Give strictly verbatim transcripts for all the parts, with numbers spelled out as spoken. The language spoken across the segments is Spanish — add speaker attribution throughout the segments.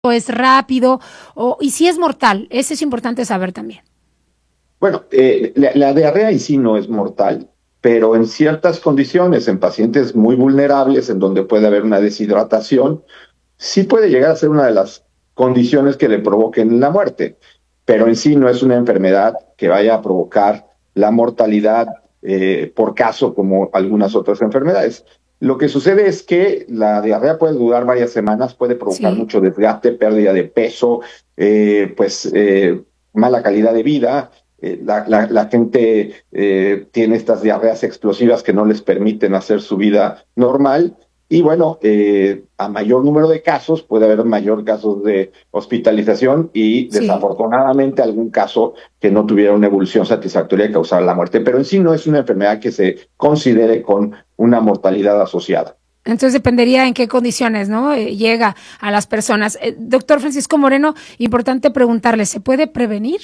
Speaker 1: o es rápido, o, y si es mortal. Eso es importante saber también.
Speaker 2: Bueno, eh, la, la diarrea en sí no es mortal, pero en ciertas condiciones, en pacientes muy vulnerables, en donde puede haber una deshidratación, sí puede llegar a ser una de las condiciones que le provoquen la muerte, pero en sí no es una enfermedad que vaya a provocar la mortalidad eh, por caso como algunas otras enfermedades. Lo que sucede es que la diarrea puede durar varias semanas, puede provocar
Speaker 1: Sí.
Speaker 2: mucho desgaste, pérdida de peso, eh, pues eh, mala calidad de vida. Eh, la, la, la, gente eh, tiene estas diarreas explosivas que no les permiten hacer su vida normal. Y bueno, eh, a mayor número de casos puede haber mayor casos de hospitalización y
Speaker 1: Sí.
Speaker 2: desafortunadamente algún caso que no tuviera una evolución satisfactoria y causara la muerte. Pero en sí no es una enfermedad que se considere con una mortalidad asociada.
Speaker 1: Entonces dependería en qué condiciones, ¿no? Eh, llega a las personas. Eh, doctor Francisco Moreno, importante preguntarle, ¿se puede prevenir?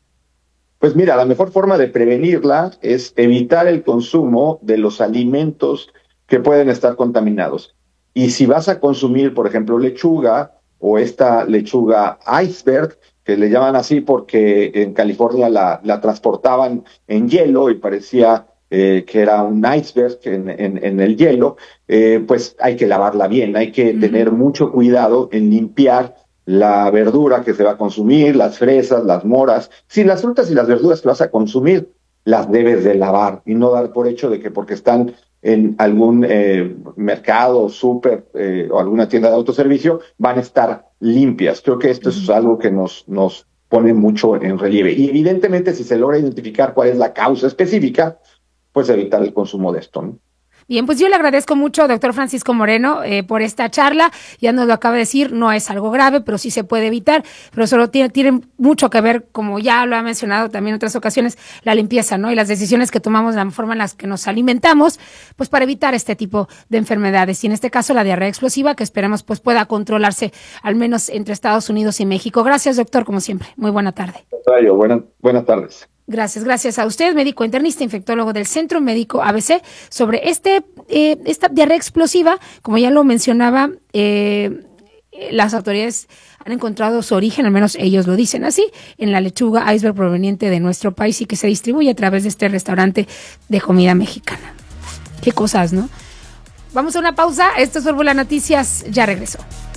Speaker 2: Pues mira, la mejor forma de prevenirla es evitar el consumo de los alimentos que pueden estar contaminados. Y si vas a consumir, por ejemplo, lechuga o esta lechuga iceberg, que le llaman así porque en California la, la transportaban en hielo y parecía eh, que era un iceberg en, en, en el hielo, eh, pues hay que lavarla bien, hay que tener
Speaker 1: Ujú.
Speaker 2: mucho cuidado en limpiar la verdura que se va a consumir, las fresas, las moras. Si las frutas y las verduras que vas a consumir, las debes de lavar y no dar por hecho de que porque están en algún eh, mercado, súper eh, o alguna tienda de autoservicio, van a estar limpias. Creo que esto es
Speaker 1: Ujú.
Speaker 2: algo que nos, nos pone mucho en relieve. Y evidentemente, si se logra identificar cuál es la causa específica, pues evitar el consumo de esto, ¿no?
Speaker 1: Bien, pues yo le agradezco mucho, doctor Francisco Moreno, eh, por esta charla. Ya nos lo acaba de decir, no es algo grave, pero sí se puede evitar, pero solo tiene, tiene mucho que ver, como ya lo ha mencionado también en otras ocasiones, la limpieza, ¿no? Y las decisiones que tomamos, la forma en la que nos alimentamos, pues para evitar este tipo de enfermedades. Y en este caso, la diarrea explosiva, que esperemos pues pueda controlarse, al menos entre Estados Unidos y México. Gracias, doctor, como siempre. Muy buena tarde.
Speaker 2: Buenas, buenas tardes.
Speaker 1: Gracias, gracias a usted, médico internista, infectólogo del Centro Médico A B C, sobre este eh, esta diarrea explosiva, como ya lo mencionaba, eh, las autoridades han encontrado su origen, al menos ellos lo dicen así, en la lechuga iceberg proveniente de nuestro país y que se distribuye a través de este restaurante de comida mexicana. Qué cosas, ¿no? Vamos a una pausa, esto es Fórmula Noticias, ya regresó.